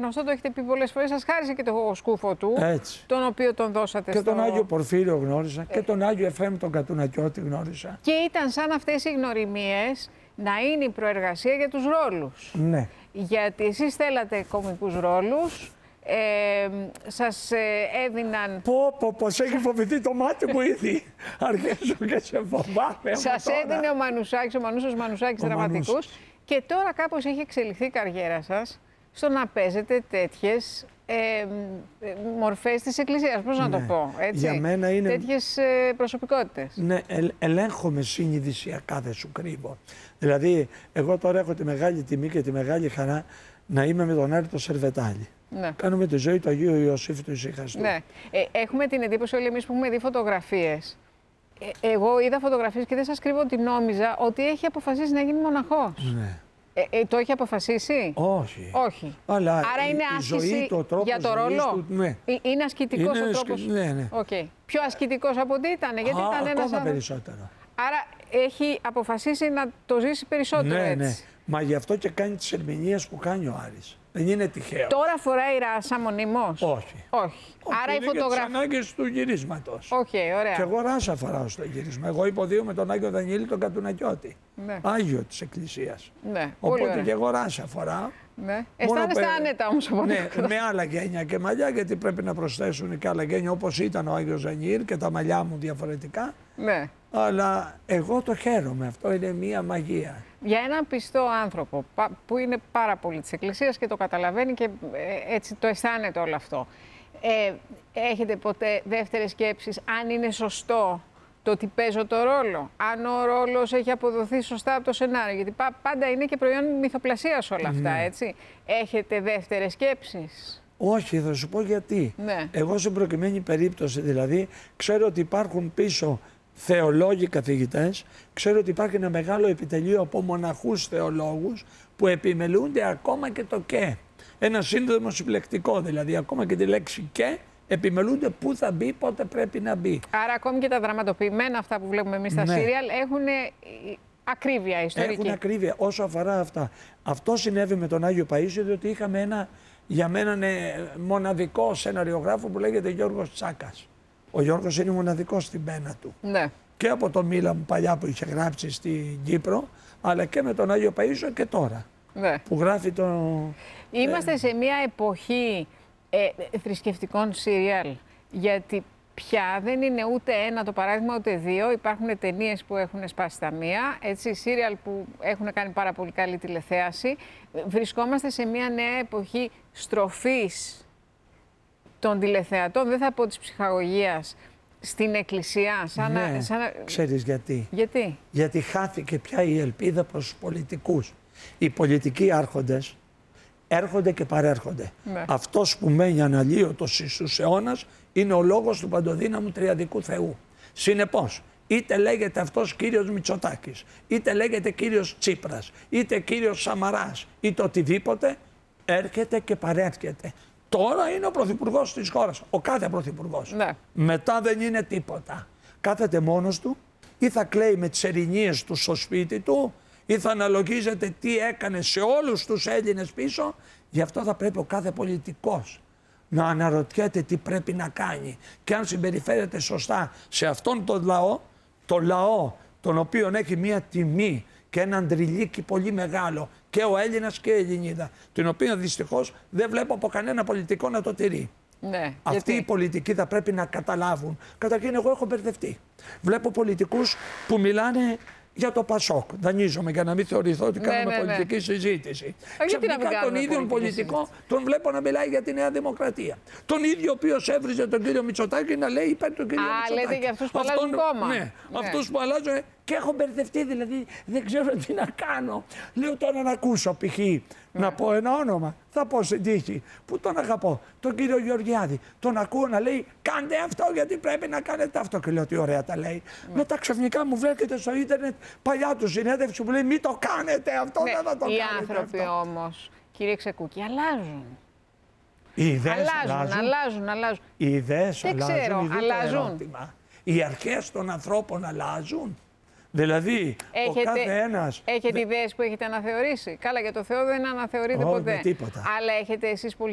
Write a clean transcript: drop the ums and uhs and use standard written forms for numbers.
γνωστό, το έχετε πει πολλές φορές, σας χάρισε και το σκούφο του, Έτσι. τον οποίο τον δώσατε και τον Άγιο Πορφύριο γνώρισα και τον Άγιο Εφραίμ τον Κατουνακιώτη γνώρισα. Και ήταν σαν αυτές οι γνωριμίες να είναι η προεργασία για τους ρόλους. Ναι. Γιατί εσείς θέλατε κωμικούς ρόλους, σας έδιναν... Πως έχει φοβηθεί το μάτι μου ήδη. Αρχίζω και σε φοβάμαι. Σας έδινε ο Μανουσάκης, ο Μανούσος Μανουσάκης δραματικούς, και τώρα κάπως έχει εξελιχθεί η καριέρα σας στο να παίζετε τέτοιες μορφές της Εκκλησίας, πώς να το πω, έτσι. Για μένα είναι... Τέτοιες προσωπικότητες. Ναι, ελέγχομαι συνειδησιακά, δεν σου κρύβω. Δηλαδή, εγώ τώρα έχω τη μεγάλη τιμή και τη μεγάλη χαρά να είμαι με τον Άρη το Σερβετάλη. Ναι. Κάνουμε τη ζωή του Αγίου Ιωσήφ του Ησυχαστού. Ναι. Έχουμε την εντύπωση όλοι εμείς που έχουμε δει φωτογραφίες. Εγώ είδα φωτογραφίες και δεν σας κρύβω ότι νόμιζα ότι έχει αποφασίσει να γίνει μοναχός. Ναι. Το έχει αποφασίσει? Όχι. Όχι. Αλλά άρα είναι άσκηση ζωή, το για το ρόλο. Του, ναι. Είναι ασκητικός ο τρόπος. Ναι, ναι. Okay. Πιο ασκητικός από ό,τι ήταν, γιατί ήταν ένας ακόμα περισσότερο. Άρα έχει αποφασίσει να το ζήσει περισσότερο, ναι, έτσι. Ναι. Μα γι' αυτό και κάνει τις ερμηνείες που κάνει ο Άρης. Δεν είναι τυχαίο. Τώρα φοράει ράσα μονίμως? Όχι. Όχι. Άρα είναι η φωτογραφία. για τις ανάγκες του γυρίσματος. Ωραία. Και εγώ ράσα φοράω στο γύρισμα. Εγώ υποδίω με τον Άγιο Δανιήλ τον Κατουνακιώτη. Ναι. Άγιο της Εκκλησίας. Ναι. Οπότε και εγώ ράσα φοράω. Ναι. Αισθάνεστε άνετα όμως από ναι, με άλλα γένια και μαλλιά, γιατί πρέπει να προσθέσουν και άλλα γένια όπως ήταν ο Άγιος Δανιήλ και τα μαλλιά μου διαφορετικά. Ναι. Αλλά εγώ το χαίρομαι. Αυτό είναι μία μαγεία. Για έναν πιστό άνθρωπο που είναι πάρα πολύ της Εκκλησίας και το καταλαβαίνει και έτσι το αισθάνεται όλο αυτό, έχετε ποτέ δεύτερες σκέψεις αν είναι σωστό το ότι παίζω το ρόλο, αν ο ρόλος έχει αποδοθεί σωστά από το σενάριο, γιατί πάντα είναι και προϊόν μυθοπλασίας όλα αυτά, έτσι. Έχετε δεύτερες σκέψεις? Όχι, θα σου πω γιατί. Ναι. Εγώ στην προκειμένη περίπτωση δηλαδή ξέρω ότι υπάρχουν πίσω θεολόγοι καθηγητές, ξέρω ότι υπάρχει ένα μεγάλο επιτελείο από μοναχούς θεολόγους που επιμελούνται ακόμα και το «και». Ένα σύνδεσμο συμπλεκτικό, δηλαδή ακόμα και τη λέξη «και» επιμελούνται πού θα μπει, πότε πρέπει να μπει. Άρα ακόμη και τα δραματοποιημένα αυτά που βλέπουμε εμείς στα σύριαλ έχουν ακρίβεια ιστορική. Έχουν ακρίβεια όσο αφορά αυτά. Αυτό συνέβη με τον Άγιο Παΐσιο, διότι είχαμε ένα, για μένα μοναδικό σεναριογράφο που λέγεται Γιώργος Τσάκας. Ο Γιώργος είναι μοναδικός στην πένα του. Ναι. Και από τον Μίλα μου παλιά που είχε γράψει στην Κύπρο, αλλά και με τον Άγιο Παΐσιο και τώρα. Ναι. Που γράφει το... Είμαστε σε μια εποχή θρησκευτικών σύριαλ, γιατί πια δεν είναι ούτε ένα το παράδειγμα ούτε δύο. Υπάρχουν ταινίες που έχουν σπάσει τα μία, έτσι, σύριαλ που έχουν κάνει πάρα πολύ καλή τηλεθέαση. Βρισκόμαστε σε μια νέα εποχή στροφής των τηλεθεατών, δεν θα πω της ψυχαγωγίας, στην Εκκλησία. Ξέρεις γιατί. Γιατί? Γιατί χάθηκε πια η ελπίδα προς τους πολιτικούς. Οι πολιτικοί άρχοντες έρχονται και παρέρχονται. Ναι. Αυτός που μένει αναλύωτος στους αιώνας είναι ο λόγος του παντοδύναμου τριαδικού Θεού. Συνεπώς, είτε λέγεται αυτός κύριος Μητσοτάκης, είτε λέγεται κύριος Τσίπρας, είτε κύριος Σαμαράς, είτε οτιδήποτε, έρχεται και παρέρχεται. Τώρα είναι ο πρωθυπουργός της χώρας, ο κάθε πρωθυπουργός. Ναι. Μετά δεν είναι τίποτα. Κάθεται μόνος του ή θα κλαίει με τις ερηνίες του στο σπίτι του ή θα αναλογίζεται τι έκανε σε όλους τους Έλληνες πίσω. Γι' αυτό θα πρέπει ο κάθε πολιτικός να αναρωτιέται τι πρέπει να κάνει και αν συμπεριφέρεται σωστά σε αυτόν τον λαό τον οποίο έχει μία τιμή και έναν τριλίκι πολύ μεγάλο, και ο Έλληνας και η Ελληνίδα, την οποία δυστυχώς δεν βλέπω από κανένα πολιτικό να το τηρεί. Ναι, αυτοί οι πολιτικοί θα πρέπει να καταλάβουν. Καταρχήν, εγώ έχω μπερδευτεί. Βλέπω πολιτικούς που μιλάνε για το Πασόκ. Δανείζομαι για να μην θεωρηθώ ότι κάνουμε πολιτική συζήτηση. Ξαφνικά τον ίδιο πολιτικό τον βλέπω να μιλάει για τη Νέα Δημοκρατία. Τον ίδιο ο οποίος έβριζε τον κύριο Μητσοτάκη να λέει υπέρ του κύριου Μητσοτάκη. Λέτε για αυτούς που αλλάζουν κόμμα. Ναι, αυτούς που αλλάζουν. Και έχω μπερδευτεί, δηλαδή δεν ξέρω τι να κάνω. Λέω τώρα να ακούσω π.χ. να πω ένα όνομα. Θα πω στην τύχη που τον αγαπώ, τον κύριο Γεωργιάδη. Τον ακούω να λέει κάντε αυτό γιατί πρέπει να κάνετε αυτό. Και λέω τι ωραία τα λέει. Μετά ξαφνικά μου βρέθηκε στο ίντερνετ παλιά του συνέντευξη που λέει μην το κάνετε αυτό, δεν θα το κάνετε. Οι άνθρωποι όμως, κύριε Ξεκούκη, αλλάζουν. Οι ιδέες αλλάζουν. Οι ιδέες αλλάζουν. Οι αρχές των ανθρώπων αλλάζουν. Δηλαδή, ο κάθε ένας... Έχετε ιδέες που έχετε αναθεωρήσει? Καλά, για το Θεό δεν αναθεωρείτε ποτέ. Τίποτα. Αλλά έχετε εσείς